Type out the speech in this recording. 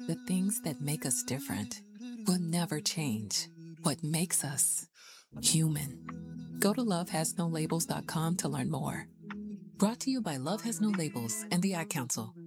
The things that make us different will never change. What makes us human. Go to lovehasnolabels.com to learn more. Brought to you by Love Has No Labels and the Ad Council.